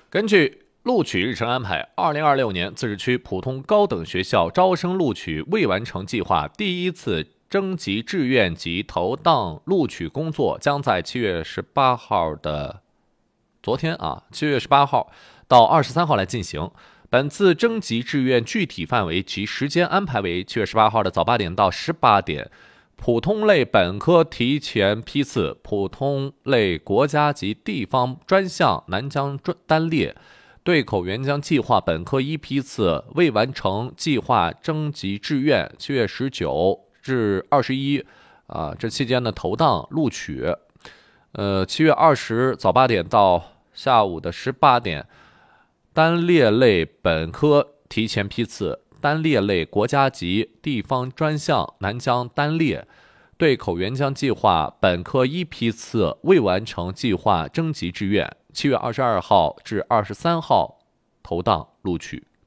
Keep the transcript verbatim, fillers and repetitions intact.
根据录取日程安排，二零二六年自治区普通高等学校招生录取未完成计划第一次征集志愿及投档录取工作将在七月十八号的昨天啊，七月十八号到二十三号来进行。本次征集志愿具体范围及时间安排为七月十八号的早八点到十八点。普通类本科提前批次，普通类国家级地方专项南疆单列，对口援疆计划本科一批次未完成计划征集志愿，七月十九至二十一啊，这期间的投档录取。呃，七月二十早八点到下午的十八点，单列类本科提前批次。单列类国家级地方专项南疆单列，对口援疆计划本科一批次未完成计划征集志愿，七月二十二号至二十三号投档录取。